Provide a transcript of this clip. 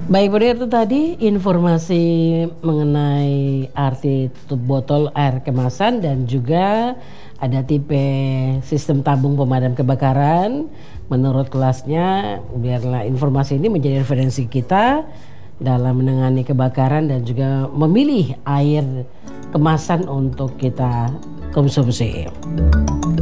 Baik, Budi, itu tadi informasi mengenai arti tutup botol air kemasan dan juga ada tipe sistem tabung pemadam kebakaran. Menurut kelasnya, biarlah informasi ini menjadi referensi kita dalam menangani kebakaran dan juga memilih air kemasan untuk kita konsumsi.